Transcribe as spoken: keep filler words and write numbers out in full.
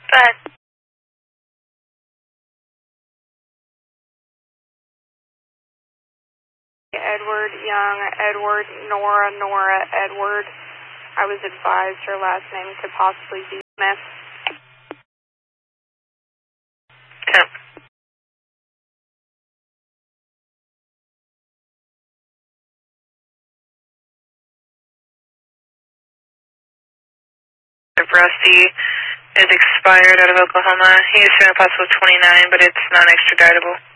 Go ahead. Edward Young, Edward, Nora, Nora, Edward. I was advised her last name could possibly be Smith. ten. Rusty is expired out of Oklahoma. He is showing a possible twenty-nine, but it's non-extraditable.